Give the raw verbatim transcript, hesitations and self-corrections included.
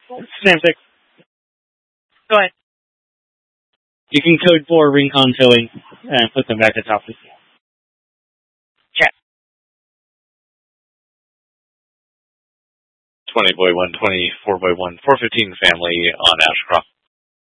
Snap six. Go ahead. You can code for Rincon towing and put them back at top of the scale. Check. twenty boy one, twenty-four boy one, four fifteen family on Ashcroft.